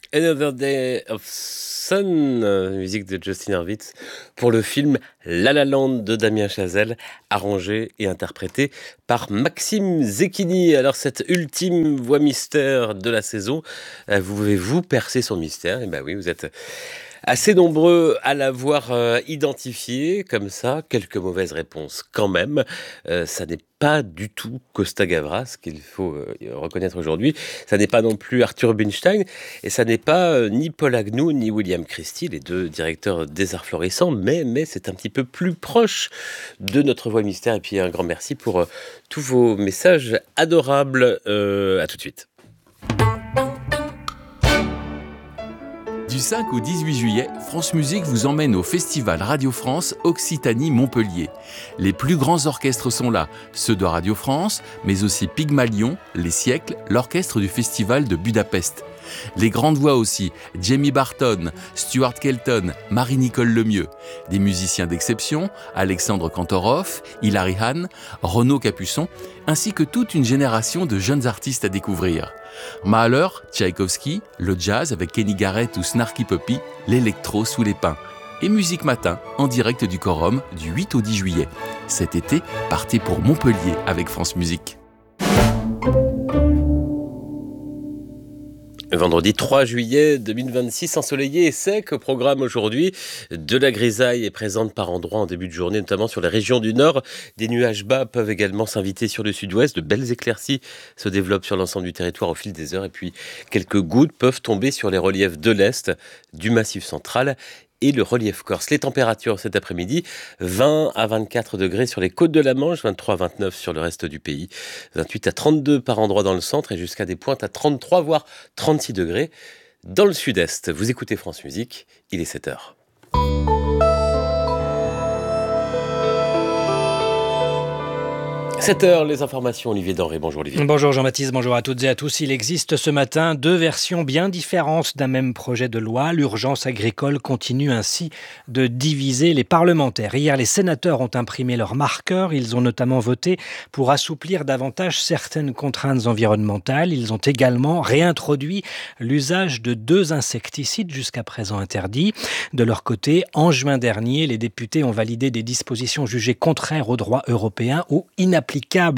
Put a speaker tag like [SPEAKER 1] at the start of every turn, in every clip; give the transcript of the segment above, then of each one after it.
[SPEAKER 1] Another Day of Sun, musique de Justin Hurwitz, pour le film La La Land de Damien Chazelle, arrangé et interprété par Maxime Zecchini. Alors cette ultime voix mystère de la saison, pouvez-vous percer son mystère? Eh bien oui, vous êtes assez nombreux à l'avoir identifié, comme ça, quelques mauvaises réponses quand même. Ça n'est pas du tout Costa Gavras, qu'il faut reconnaître aujourd'hui. Ça n'est pas non plus Arthur Rubinstein, et ça n'est pas ni Paul Agnew, ni William Christie, les deux directeurs des Arts Florissants, mais c'est un petit peu plus proche de notre voix mystère. Et puis un grand merci pour tous vos messages adorables. À tout de suite.
[SPEAKER 2] Du 5 au 18 juillet, France Musique vous emmène au Festival Radio France Occitanie-Montpellier. Les plus grands orchestres sont là, ceux de Radio France, mais aussi Pygmalion, Les Siècles, l'orchestre du Festival de Budapest. Les grandes voix aussi, Jamie Barton, Stuart Kelton, Marie-Nicole Lemieux. Des musiciens d'exception, Alexandre Kantorov, Hilary Hahn, Renaud Capuçon, ainsi que toute une génération de jeunes artistes à découvrir. Mahler, Tchaïkovski, le jazz avec Kenny Garrett ou Snarky Puppy, l'électro sous les pins. Et Musique Matin, en direct du Quorum, du 8 au 10 juillet. Cet été, partez pour Montpellier avec France Musique.
[SPEAKER 1] Vendredi 3 juillet 2026, ensoleillé et sec au programme aujourd'hui. De la grisaille est présente par endroits en début de journée, notamment sur les régions du nord. Des nuages bas peuvent également s'inviter sur le sud-ouest. De belles éclaircies se développent sur l'ensemble du territoire au fil des heures. Et puis, quelques gouttes peuvent tomber sur les reliefs de l'est, du Massif central et le relief corse. Les températures cet après-midi, 20 à 24 degrés sur les côtes de la Manche, 23 à 29 sur le reste du pays, 28 à 32 par endroit dans le centre et jusqu'à des pointes à 33 voire 36 degrés dans le sud-est. Vous écoutez France Musique, il est 7 heures. 7h, les informations, Olivier Denré. Bonjour Olivier.
[SPEAKER 3] Bonjour Jean-Baptiste, bonjour à toutes et à tous. Il existe ce matin deux versions bien différentes d'un même projet de loi. L'urgence agricole continue ainsi de diviser les parlementaires. Hier, les sénateurs ont imprimé leur marqueur. Ils ont notamment voté pour assouplir davantage certaines contraintes environnementales. Ils ont également réintroduit l'usage de 2 insecticides jusqu'à présent interdits. De leur côté, en juin dernier, les députés ont validé des dispositions jugées contraires au droit européen ou inapplicables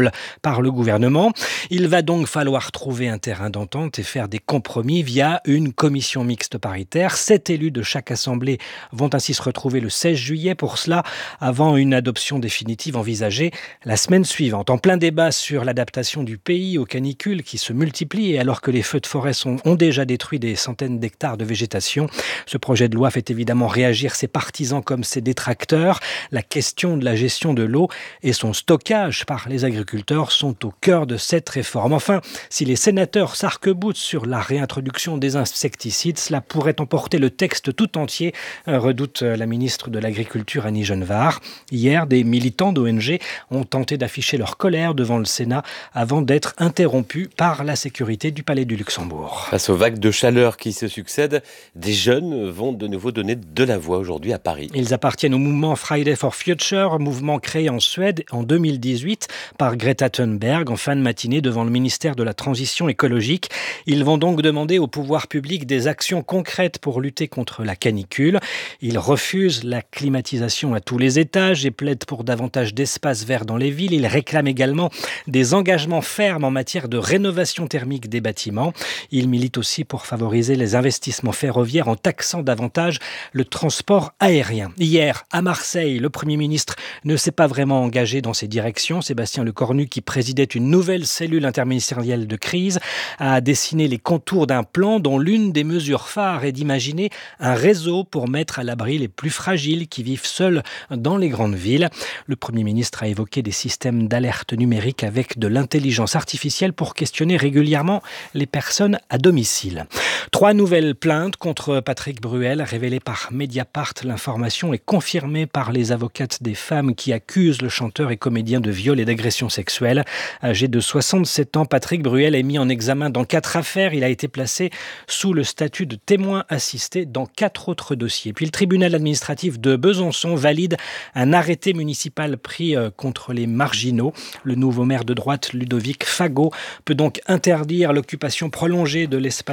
[SPEAKER 3] par le gouvernement. Il va donc falloir trouver un terrain d'entente et faire des compromis via une commission mixte paritaire. 7 élus de chaque assemblée vont ainsi se retrouver le 16 juillet pour cela, avant une adoption définitive envisagée la semaine suivante. En plein débat sur l'adaptation du pays aux canicules qui se multiplient et alors que les feux de forêt ont déjà détruit des centaines d'hectares de végétation, ce projet de loi fait évidemment réagir ses partisans comme ses détracteurs. La question de la gestion de l'eau et son stockage par les agriculteurs sont au cœur de cette réforme. Enfin, si les sénateurs s'arc-boutent sur la réintroduction des insecticides, cela pourrait emporter le texte tout entier, redoute la ministre de l'Agriculture Annie Genevard. Hier, des militants d'ONG ont tenté d'afficher leur colère devant le Sénat avant d'être interrompus par la sécurité du Palais du Luxembourg.
[SPEAKER 1] Face aux vagues de chaleur qui se succèdent, des jeunes vont de nouveau donner de la voix aujourd'hui à Paris.
[SPEAKER 3] Ils appartiennent au mouvement Friday for Future, mouvement créé en Suède en 2018 par Greta Thunberg en fin de matinée devant le ministère de la Transition écologique. Ils vont donc demander au pouvoir public des actions concrètes pour lutter contre la canicule. Ils refusent la climatisation à tous les étages et plaident pour davantage d'espaces verts dans les villes. Ils réclament également des engagements fermes en matière de rénovation thermique des bâtiments. Ils militent aussi pour favoriser les investissements ferroviaires en taxant davantage le transport aérien. Hier, à Marseille, le Premier ministre ne s'est pas vraiment engagé dans ces directions. Sébastien Lecornu, qui présidait une nouvelle cellule interministérielle de crise, a dessiné les contours d'un plan dont l'une des mesures phares est d'imaginer un réseau pour mettre à l'abri les plus fragiles qui vivent seuls dans les grandes villes. Le Premier ministre a évoqué des systèmes d'alerte numérique avec de l'intelligence artificielle pour questionner régulièrement les personnes à domicile. 3 nouvelles plaintes contre Patrick Bruel révélées par Mediapart. L'information est confirmée par les avocates des femmes qui accusent le chanteur et comédien de viol et d'agression sexuelle. Âgé de 67 ans, Patrick Bruel est mis en examen dans 4 affaires. Il a été placé sous le statut de témoin assisté dans 4 autres dossiers. Puis le tribunal administratif de Besançon valide un arrêté municipal pris contre les marginaux. Le nouveau maire de droite, Ludovic Fagot, peut donc interdire l'occupation prolongée de l'espace public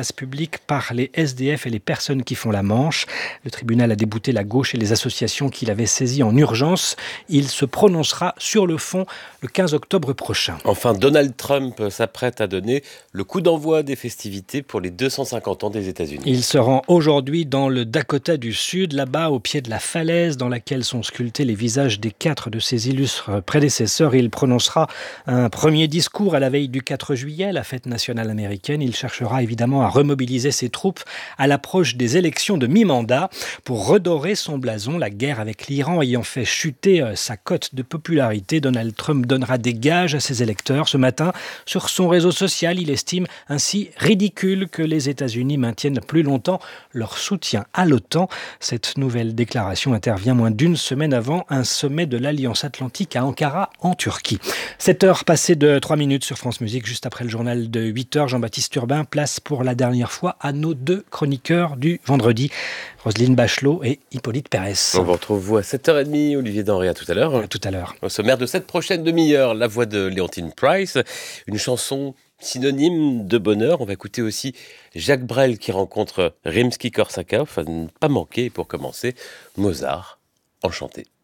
[SPEAKER 3] public par les SDF et les personnes qui font la manche. Le tribunal a débouté la gauche et les associations qu'il avait saisies en urgence. Il se prononcera sur le fond le 15 octobre prochain.
[SPEAKER 1] Enfin, Donald Trump s'apprête à donner le coup d'envoi des festivités pour les 250 ans des États-Unis.
[SPEAKER 3] Il se rend aujourd'hui dans le Dakota du Sud, là-bas au pied de la falaise dans laquelle sont sculptés les visages des 4 de ses illustres prédécesseurs. Il prononcera un premier discours à la veille du 4 juillet, la fête nationale américaine. Il cherchera évidemment à remobiliser ses troupes à l'approche des élections de mi-mandat pour redorer son blason. La guerre avec l'Iran ayant fait chuter sa cote de popularité, Donald Trump donnera des gages à ses électeurs. Ce matin, sur son réseau social, il estime ainsi ridicule que les États-Unis maintiennent plus longtemps leur soutien à l'OTAN. Cette nouvelle déclaration intervient moins d'une semaine avant un sommet de l'Alliance Atlantique à Ankara, en Turquie. 7h passées de 3 minutes sur France Musique, juste après le journal de 8h. Jean-Baptiste Urbain place pour la dernière fois à nos 2 chroniqueurs du vendredi, Roselyne Bachelot et Hippolyte Pérez.
[SPEAKER 1] On vous retrouve à 7h30, Olivier Denré, à tout à l'heure.
[SPEAKER 3] À tout à l'heure.
[SPEAKER 1] Au sommaire de cette prochaine demi-heure, la voix de Léontine Price, une chanson synonyme de bonheur. On va écouter aussi Jacques Brel qui rencontre Rimsky-Korsakov, à ne pas manquer. Pour commencer, Mozart, Enchanté.